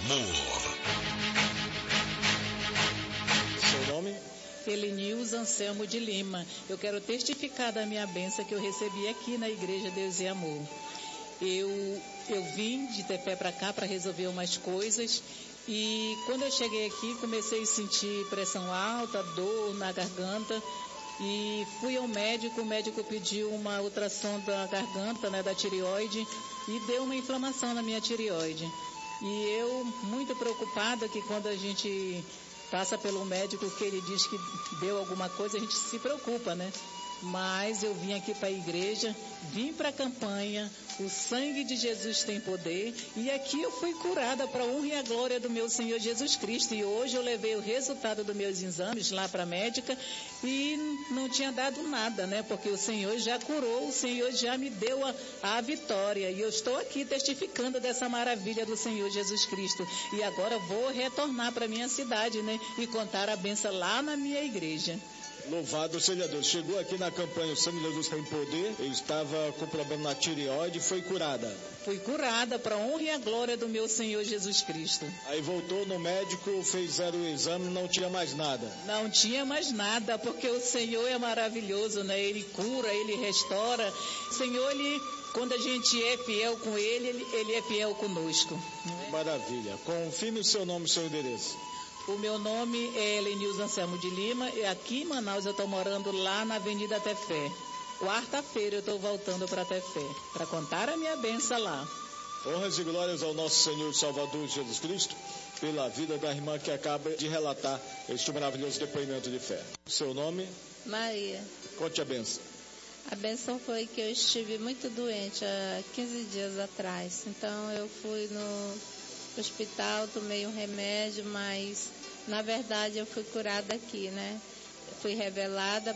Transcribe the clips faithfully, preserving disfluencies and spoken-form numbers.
amor. Seu nome? Elenilza Anselmo de Lima. Eu quero testificar da minha bênção que eu recebi aqui na Igreja Deus e Amor. Eu, eu vim de Tefé para cá para resolver umas coisas e quando eu cheguei aqui comecei a sentir pressão alta, dor na garganta e fui ao médico. O médico pediu uma ultrassom da garganta, né, da tireoide, e deu uma inflamação na minha tireoide. E eu, muito preocupada, que quando a gente passa pelo médico que ele diz que deu alguma coisa, a gente se preocupa, né? Mas eu vim aqui para a igreja, vim para a campanha, o sangue de Jesus tem poder, e aqui eu fui curada para a honra e a glória do meu Senhor Jesus Cristo. E hoje eu levei o resultado dos meus exames lá para a médica e não tinha dado nada, né? Porque o Senhor já curou, o Senhor já me deu a, a vitória, e eu estou aqui testificando dessa maravilha do Senhor Jesus Cristo. E agora vou retornar para a minha cidade, né? E contar a benção lá na minha igreja. Louvado seja Deus. Chegou aqui na campanha O Sangue de Jesus Tem Poder. Ele estava com problema na tireoide e foi curada. Fui curada para a honra e a glória do meu Senhor Jesus Cristo. Aí voltou no médico, fizeram o exame, não tinha mais nada. Não tinha mais nada, porque o Senhor é maravilhoso, né? Ele cura, Ele restaura. O Senhor, Ele, quando a gente é fiel com Ele, Ele, ele é fiel conosco. Né? Maravilha. Confirme o seu nome e seu endereço. O meu nome é Elenilza Anselmo de Lima e aqui em Manaus eu estou morando lá na Avenida Tefé. Quarta-feira eu estou voltando para Tefé, para contar a minha benção lá. Honras e glórias ao nosso Senhor e Salvador Jesus Cristo, pela vida da irmã que acaba de relatar este maravilhoso depoimento de fé. Seu nome? Maria. Conte a benção. A benção foi que eu estive muito doente há quinze dias atrás. Então eu fui no hospital, tomei um remédio, mas na verdade eu fui curada aqui, né? Fui revelada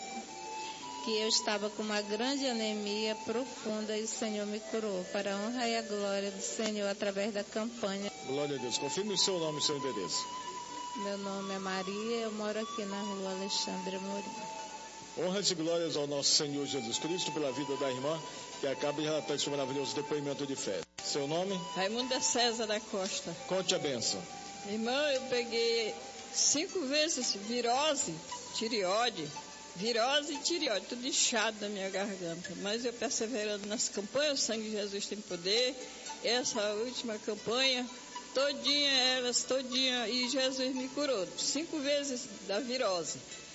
que eu estava com uma grande anemia profunda e o Senhor me curou, para a honra e a glória do Senhor através da campanha. Glória a Deus. Confirme o seu nome e seu endereço. Meu nome é Maria, eu moro aqui na rua Alexandre Amorim. Honras e glórias ao nosso Senhor Jesus Cristo pela vida da irmã que acaba de relatar esse maravilhoso depoimento de fé. Seu nome? Raimunda César da Costa. Conte a benção. Irmã, eu peguei cinco vezes virose, tireoide, virose e tireoide, tudo inchado na minha garganta. Mas eu perseverando nas campanhas, o sangue de Jesus tem poder. Essa última campanha, todinha elas, todinha, e Jesus me curou cinco vezes da virose.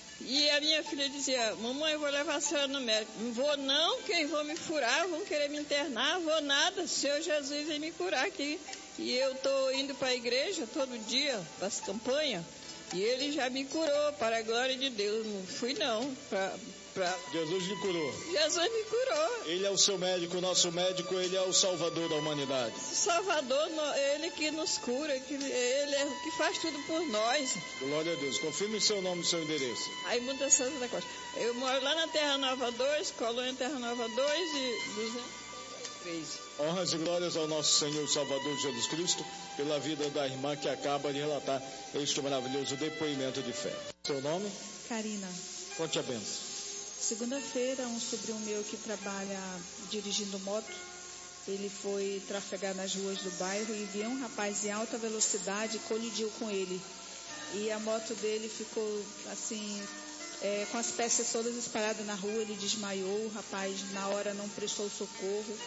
E a minha filha dizia: mamãe, eu vou levar a senhora no médico. Não vou não, quem vão me furar, vão querer me internar, vou nada, o Senhor Jesus vem me curar aqui. E eu estou indo para a igreja todo dia, para as campanhas, e Ele já me curou, para a glória de Deus. Não fui não, para... Pra... Jesus lhe curou. Jesus me curou. Ele é o seu médico, o nosso médico, Ele é o Salvador da humanidade. O Salvador, Ele que nos cura, que Ele é o que faz tudo por nós. Glória a Deus. Confirme o seu nome e seu endereço. Raimunda César da Costa. Eu moro lá na Terra Nova dois, Colônia Terra Nova dois e duzentos e três. Honras e glórias ao nosso Senhor e Salvador Jesus Cristo, pela vida da irmã que acaba de relatar este maravilhoso depoimento de fé. Seu nome? Karina. Conte a benção. Segunda-feira, um sobrinho meu que trabalha dirigindo moto, ele foi trafegar nas ruas do bairro e viu um rapaz em alta velocidade e colidiu com ele. E a moto dele ficou assim, é, com as peças todas espalhadas na rua, ele desmaiou, o rapaz na hora não prestou socorro.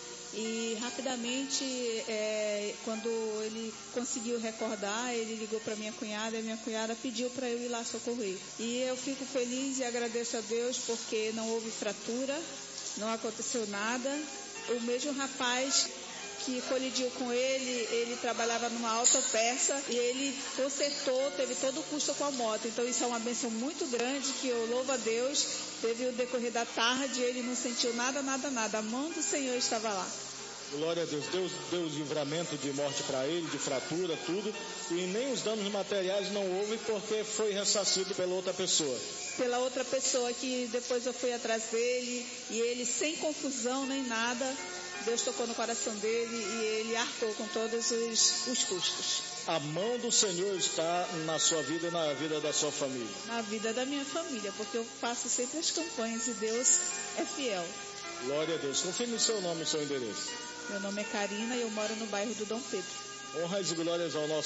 E rapidamente, é, quando ele conseguiu recordar, ele ligou para minha cunhada e minha cunhada pediu para eu ir lá socorrer. E eu fico feliz e agradeço a Deus porque não houve fratura, não aconteceu nada. O mesmo rapaz que colidiu com ele, ele trabalhava numa autopeça e ele consertou, teve todo o custo com a moto. Então isso é uma bênção muito grande que eu louvo a Deus. Teve o decorrer da tarde, ele não sentiu nada, nada, nada. A mão do Senhor estava lá. Glória a Deus. Deus deu livramento de morte para ele, de fratura, tudo. E nem os danos materiais não houve porque foi ressarcido pela outra pessoa. Pela outra pessoa que depois eu fui atrás dele e ele sem confusão nem nada, Deus tocou no coração dele e ele arcou com todos os, os custos. A mão do Senhor está na sua vida e na vida da sua família. Na vida da minha família, porque eu faço sempre as campanhas e Deus é fiel. Glória a Deus. Confirme o seu nome e o seu endereço. Meu nome é Karina e eu moro no bairro do Dom Pedro. Honras e glórias ao nosso